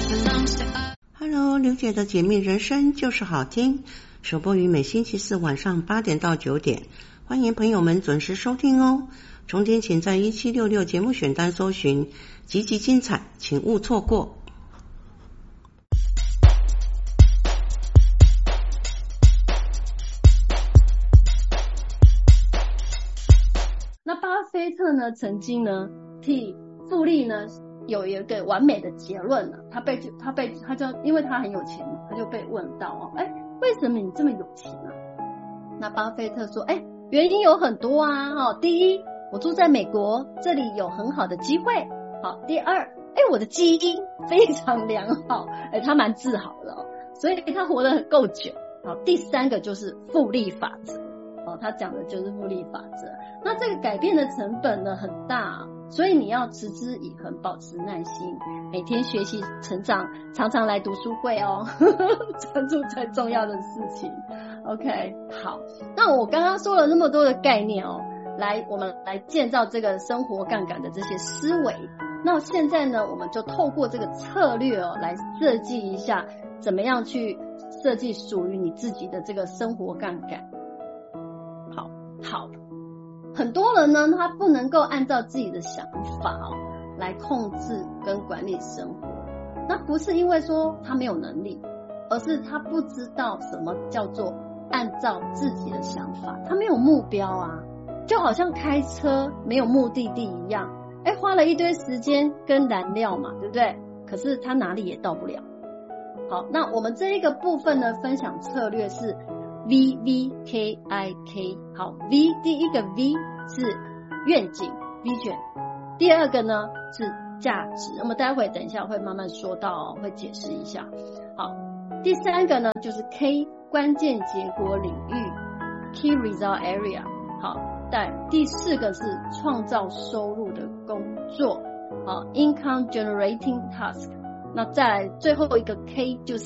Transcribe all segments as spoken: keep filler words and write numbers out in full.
Hello， 刘姐的解密人生就是好听，首播于每星期四晚上八点到九点，欢迎朋友们准时收听哦。重点请在一七六六节目选单搜寻，极其精彩，请勿错过。 那巴菲特呢，曾经呢替复利呢有一个完美的结论了。他被他被他就因为他很有钱，他就被问到哦，哎，为什么你这么有钱啊？那巴菲特说，哎，原因有很多啊。哦，第一，我住在美国，这里有很好的机会。好，第二，哎，我的基因非常良好，哎，他蛮自豪的哦，所以他活得很够久。好，第三个就是复利法则。哦，他讲的就是复利法则。那这个改变的成本呢很大，所以你要持之以恒，保持耐心，每天学习成长，常常来读书会哦，专注最重要的事情。OK， 好，那我刚刚说了那么多的概念哦，来，我们来建造这个生活杠杆的这些思维。那现在呢，我们就透过这个策略哦，来设计一下怎么样去设计属于你自己的这个生活杠杆。好，好。很多人呢，他不能够按照自己的想法哦来控制跟管理生活。那不是因为说他没有能力，而是他不知道什么叫做按照自己的想法，他没有目标啊，就好像开车没有目的地一样，哎，花了一堆时间跟燃料嘛，对不对？可是他哪里也到不了。好，那我们这一个部分呢，分享策略是V V K I K。 好， V 第一个 V 是愿景 Vision， 第二个呢是价值，那么待会等一下会慢慢说到哦，会解释一下。好，第三个呢就是 K 关键结果领域 Key Result Area。 好，但第四个是创造收入的工作，好 Income Generating Task。 那再来最后一个 K 就是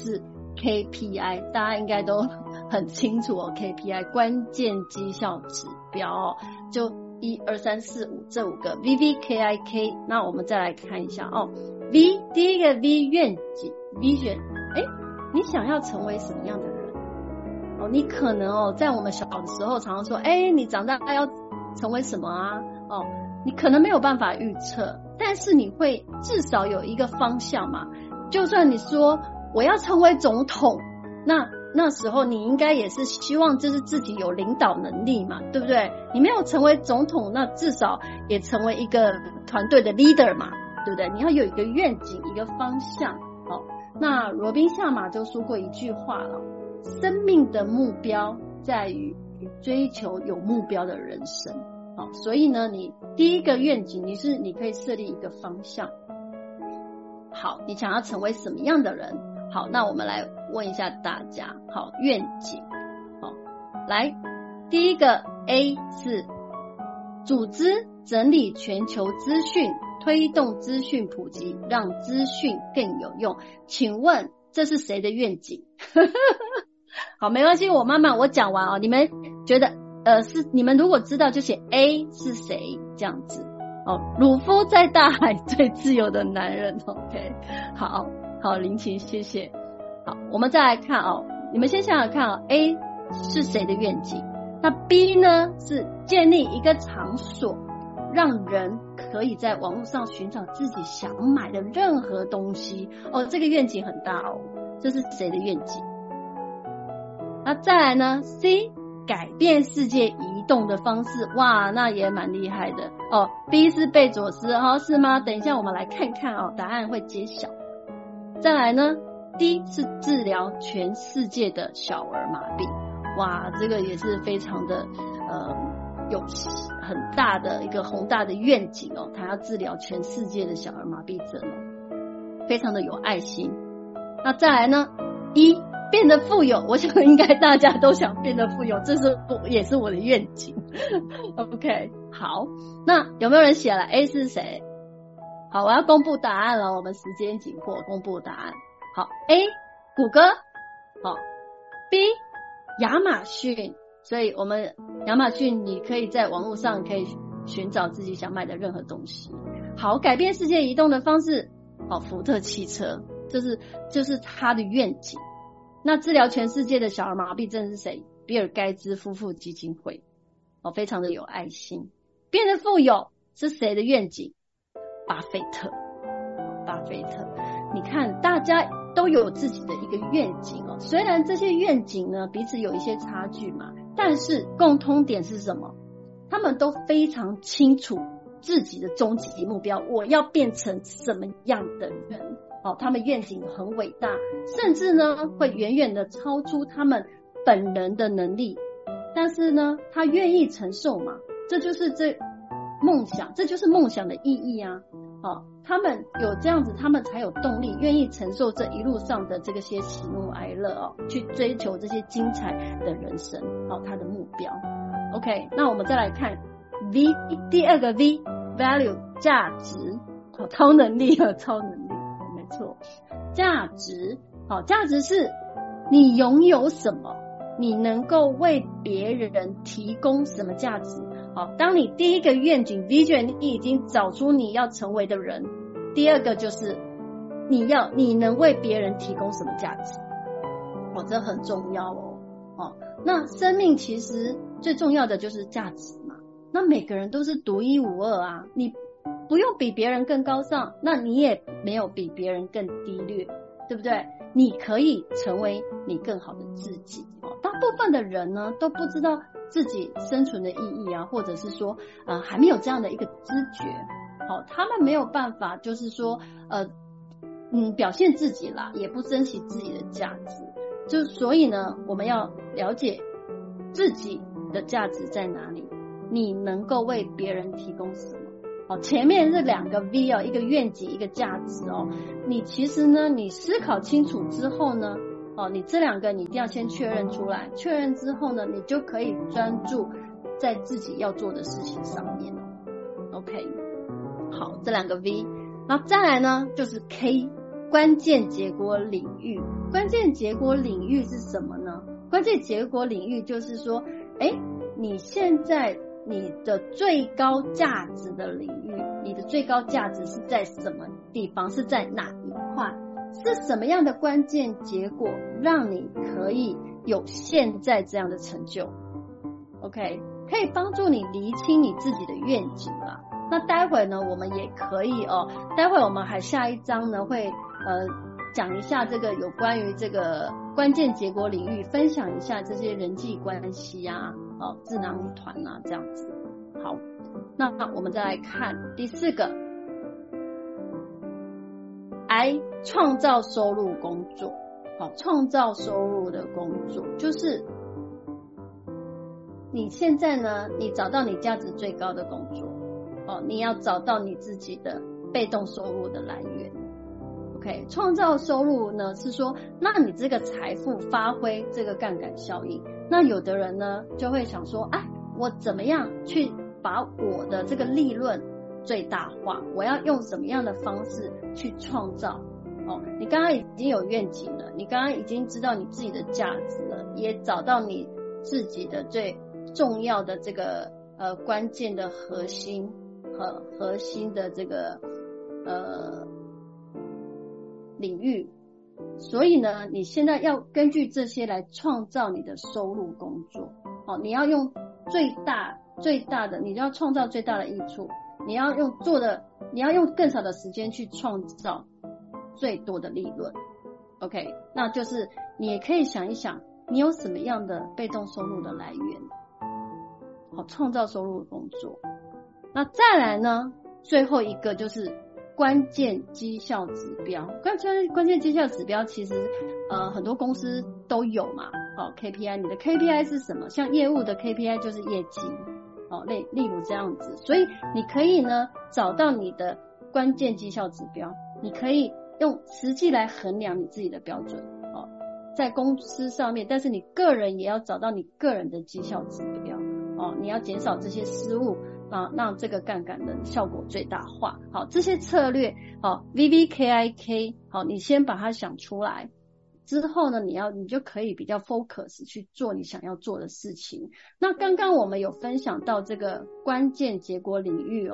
K P I， 大家应该都很清楚哦 ，K P I 关键绩效指标哦，就一二三四五这五个 V V K I K。 那我们再来看一下哦 ，V 第一个 V 愿景 Vision， 哎，你想要成为什么样的人？哦，你可能哦，在我们小的时候常常说，哎，你长大要成为什么啊？哦，你可能没有办法预测，但是你会至少有一个方向嘛。就算你说我要成为总统，那那时候你应该也是希望就是自己有领导能力嘛，对不对？你没有成为总统，那至少也成为一个团队的 leader 嘛，对不对？你要有一个愿景，一个方向。好，那罗宾夏马就说过一句话了，生命的目标在于追求有目标的人生。好，所以呢，你第一个愿景，你是你可以设立一个方向。好，你想要成为什么样的人？好，那我们来问一下大家。好，愿景。好，来，第一个 A 是组织整理全球资讯，推动资讯普及，让资讯更有用。请问这是谁的愿景？好，没关系，我慢慢我讲完哦。你们觉得呃是你们如果知道就写 A 是谁这样子。哦，鲁夫在大海最自由的男人。 OK， 好好，林晴谢谢。好，我们再来看哦，你们先想想看哦 A 是谁的愿景，那 B 呢是建立一个场所，让人可以在网络上寻找自己想买的任何东西。哦，这个愿景很大哦，这是谁的愿景？那再来呢 C 改变世界移动的方式，哇，那也蛮厉害的哦。B 是贝佐斯哦，是吗？等一下我们来看看哦，答案会揭晓。再来呢 D 是治疗全世界的小儿麻痹，哇，这个也是非常的呃有很大的一个宏大的愿景哦，他要治疗全世界的小儿麻痹症哦，非常的有爱心。那再来呢一变得富有，我想应该大家都想变得富有，这是也是我的愿景。OK， 好，那有没有人写了 A 是谁？好，我要公布答案了，我们时间紧迫，公布答案。好 ，A 谷歌，好 ，B 亚马逊，所以我们亚马逊你可以在网络上可以寻找自己想买的任何东西。好，改变世界移动的方式，好，福特汽车。 这是就是他的愿景。那治疗全世界的小儿麻痹症是谁？比尔盖茨夫妇基金会，哦，非常的有爱心。变得富有是谁的愿景？巴菲特，巴菲特。你看，大家都有自己的一个愿景哦。虽然这些愿景呢彼此有一些差距嘛，但是共通点是什么？他们都非常清楚自己的终极目标，我要变成什么样的人。哦，他们愿景很伟大，甚至呢会远远的超出他们本人的能力，但是呢他愿意承受嘛，这就是这梦想，这就是梦想的意义啊。哦，他们有这样子，他们才有动力愿意承受这一路上的这个些喜怒哀乐哦，去追求这些精彩的人生哦，他的目标。 OK， 那我们再来看 V， 第二个 V value 价值，哦，超能力和超能力，没错，价值，好，价值是你拥有什么，你能够为别人提供什么价值。好，当你第一个愿景 vision 你已经找出你要成为的人，第二个就是你要你能为别人提供什么价值。哦，这很重要哦。哦，那生命其实最重要的就是价值嘛。那每个人都是独一无二啊，你不用比别人更高尚，那你也没有比别人更低劣，对不对？你可以成为你更好的自己。哦，大部分的人呢都不知道自己生存的意义啊，或者是说呃还没有这样的一个知觉。好，哦，他们没有办法就是说呃嗯表现自己啦，也不珍惜自己的价值。就所以呢，我们要了解自己的价值在哪里，你能够为别人提供什么。哦，前面这两个 V 哦，一个愿景，一个价值哦。你其实呢，你思考清楚之后呢，哦，你这两个你一定要先确认出来，确认之后呢，你就可以专注在自己要做的事情上面哦。OK， 好，这两个 V， 然后再来呢就是 K， 关键结果领域。关键结果领域是什么呢？关键结果领域就是说，哎，你现在你的最高价值的领域，你的最高价值是在什么地方？是在哪一块？是什么样的关键结果让你可以有现在这样的成就 ？OK， 可以帮助你厘清你自己的愿景啦。那待会呢，我们也可以哦，待会我们还下一章呢会呃讲一下这个有关于这个关键结果领域，分享一下这些人际关系啊，哦，智囊团啊这样子。好，那我们再来看第四个 I， 创造收入工作。好，创造收入的工作就是你现在呢，你找到你价值最高的工作，哦，你要找到你自己的被动收入的来源。OK， 创造收入呢是说，那你这个财富发挥这个杠杆效应。那有的人呢就会想说，哎，我怎么样去把我的这个利润最大化？我要用什么样的方式去创造？哦，你刚刚已经有愿景了，你刚刚已经知道你自己的价值了，也找到你自己的最重要的这个呃关键的核心和核心的这个呃领域，所以呢，你现在要根据这些来创造你的收入工作。哦，你要用最大最大的，你要创造最大的益处，你要用做的，你要用更少的时间去创造最多的利润。OK， 那就是你也可以想一想，你有什么样的被动收入的来源？好，创造收入的工作。那再来呢，最后一个就是关键绩效指标。关键关键绩效指标其实呃很多公司都有嘛。好， K P I， 你的 K P I 是什么？像业务的 K P I 就是业绩。好，例例如这样子，所以你可以呢找到你的关键绩效指标，你可以用实际来衡量你自己的标准。哦，在公司上面，但是你个人也要找到你个人的绩效指标。哦，你要减少这些失误。啊，让这个杠杆的效果最大化。好，这些策略，好 ，V V K I K， 好，你先把它想出来，之后呢，你要你就可以比较 focus 去做你想要做的事情。那刚刚我们有分享到这个关键结果领域哦，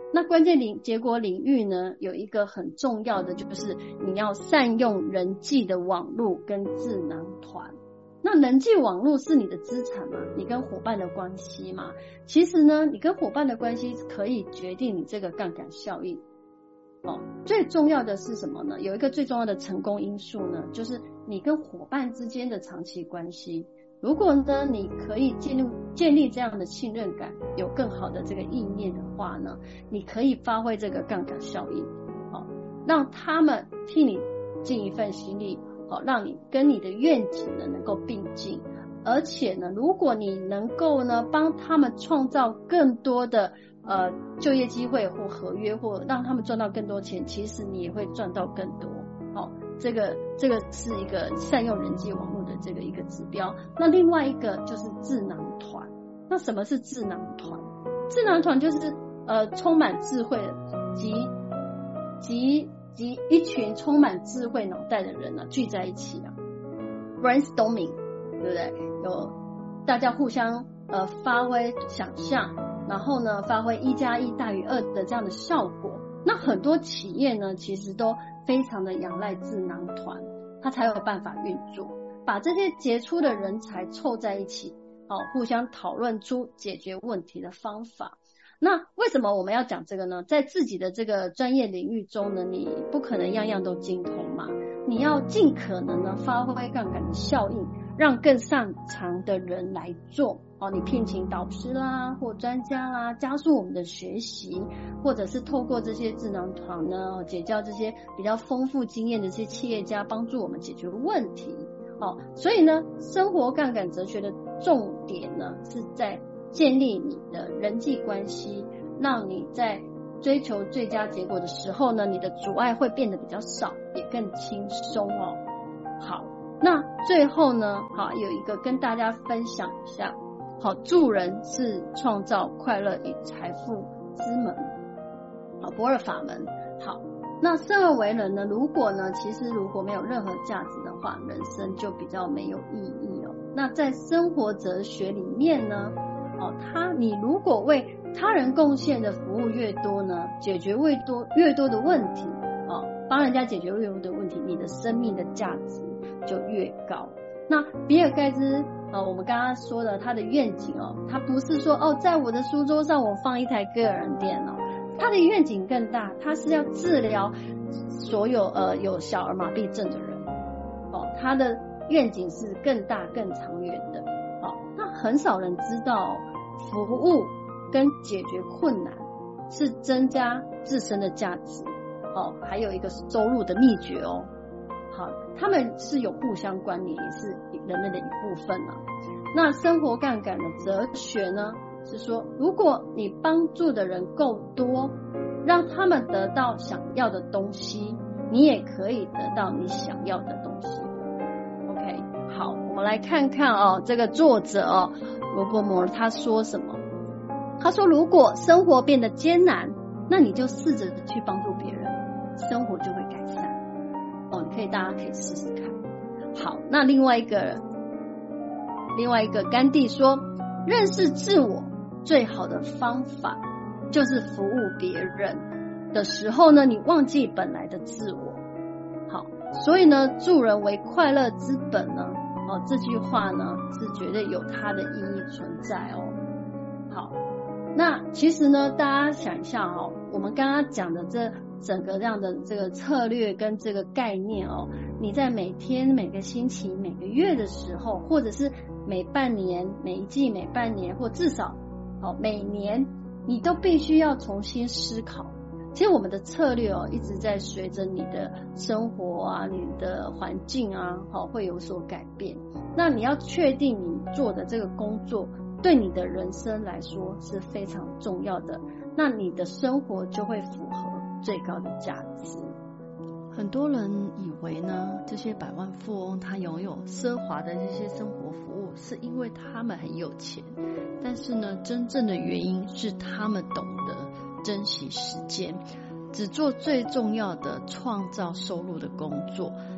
那关键领结果领域呢，有一个很重要的就是你要善用人际的网络跟智囊团。那人际网络是你的资产嘛，你跟伙伴的关系嘛，其实呢你跟伙伴的关系可以决定你这个杠杆效应。哦，最重要的是什么呢？有一个最重要的成功因素呢，就是你跟伙伴之间的长期关系。如果呢你可以建立建立这样的信任感，有更好的这个意念的话呢，你可以发挥这个杠杆效应，哦，让他们替你尽一份心力，哦，让你跟你的愿景呢能够并进。而且呢，如果你能够呢帮他们创造更多的呃就业机会或合约，或让他们赚到更多钱，其实你也会赚到更多。好，这个这个是一个善用人际网络的这个一个指标。那另外一个就是智囊团。那什么是智囊团？智囊团就是呃充满智慧的及及及一群充满智慧脑袋的人呢聚在一起啊 ，brainstorming， 对不对？有大家互相呃发挥想象，然后呢发挥一加一大于二的这样的效果。那很多企业呢其实都非常的仰赖智囊团，它才有办法运作，把这些杰出的人才凑在一起，哦，互相讨论出解决问题的方法。那为什么我们要讲这个呢？在自己的这个专业领域中呢，你不可能样样都精通嘛，你要尽可能的发挥杠杆的效应，让更擅长的人来做。哦，你聘请导师啦或专家啦，加速我们的学习，或者是透过这些智囊团呢，结交这些比较丰富经验的这些企业家，帮助我们解决问题。哦，所以呢，生活杠杆哲学的重点呢，是在建立你的人际关系，让你在追求最佳结果的时候呢，你的阻碍会变得比较少，也更轻松哦。好，那最后呢，好，有一个跟大家分享一下。好，助人是创造快乐与财富之门，好，不二法门。好，那生而为人呢，如果呢，其实如果没有任何价值的话，人生就比较没有意义哦。那在生活哲学里面呢，哦，他你如果为他人贡献的服务越多呢，解决越多越多的问题，哦，帮人家解决越多的问题，你的生命的价值就越高。那比尔盖茨呃，我们刚刚说的他的愿景哦，他不是说哦，在我的书桌上我放一台个人电脑，他的愿景更大，他是要治疗所有呃有小儿麻痹症的人哦，他的愿景是更大更长远的哦。那很少人知道服务跟解决困难是增加自身的价值哦，还有一个收入的秘诀哦。好，他们是有互相关联，也是人类的一部分啊。那生活杠杆的哲学呢，是说如果你帮助的人够多，让他们得到想要的东西，你也可以得到你想要的东西。OK， 好，我们来看看哦，这个作者哦，罗伯摩尔他说什么？他说，如果生活变得艰难，那你就试着去帮助别人，生活就会改善。哦，你可以，大家可以试试看。好，那另外一个，另外一个甘地说，认识自我最好的方法就是服务别人的时候呢，你忘记本来的自我。好，所以呢，助人为快乐之本呢，哦，这句话呢是绝对有它的意义存在哦。好，那其实呢，大家想一下哦，我们刚刚讲的这整个这样的这个策略跟这个概念哦，你在每天、每个星期、每个月的时候，或者是每半年、每一季、每半年，或至少哦每年，你都必须要重新思考。其实我们的策略哦，一直在随着你的生活啊、你的环境啊，好会有所改变。那你要确定你做的这个工作对你的人生来说是非常重要的，那你的生活就会符合最高的价值。 很多人以为呢，这些百万富翁他拥有奢华的这些生活服务，是因为他们很有钱。但是呢，真正的原因是他们懂得珍惜时间，只做最重要的创造收入的工作。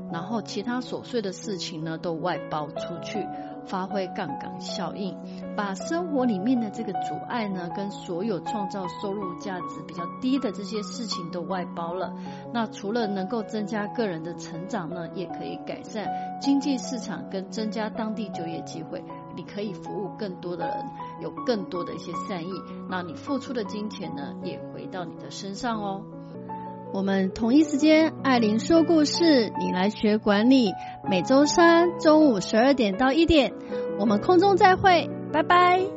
然后其他琐碎的事情呢都外包出去，发挥杠杆效应，把生活里面的这个阻碍呢跟所有创造收入价值比较低的这些事情都外包了。那除了能够增加个人的成长呢，也可以改善经济市场跟增加当地就业机会，你可以服务更多的人，有更多的一些善意，那你付出的金钱呢也回到你的身上哦。我们同一时间艾琳说故事，你来学管理，每周三中午十二点到一点，我们空中再会，拜拜。